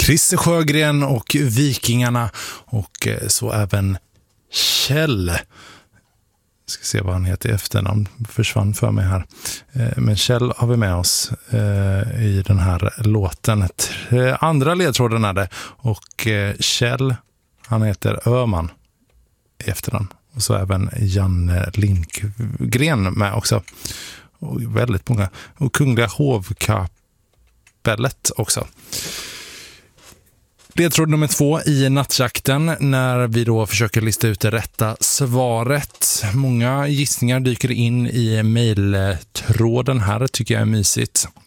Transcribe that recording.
Christer Sjögren och Vikingarna och så även Kjell. Ska se vad han heter i efternamn, försvann för mig här. Men Kjell har vi med oss i den här låten. Andra ledtråden är det. Och Kjell, han heter Öhman i efternamn. Och så även Janne Lindgren med också. Och väldigt många. Och Kungliga hovkapellet också. Ledtråd nummer 2 i nattjakten, när vi då försöker lista ut det rätta svaret. Många gissningar dyker in i mejltråden här, tycker jag är mysigt.